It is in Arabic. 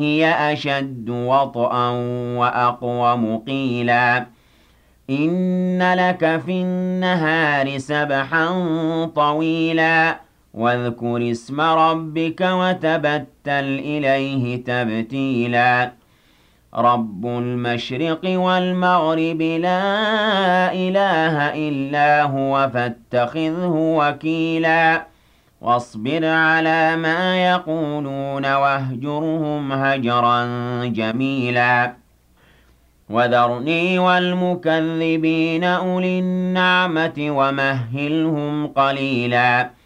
هي أشد وطئا وأقوم قيلا إن لك في النهار سبحا طويلا واذكر اسم ربك وتبتل إليه تبتيلا رب المشرق والمغرب لا إله إلا هو فاتخذه وكيلا واصبر على ما يقولون واهجرهم هجرا جميلا وذرني والمكذبين أولي النعمة ومهلهم قليلا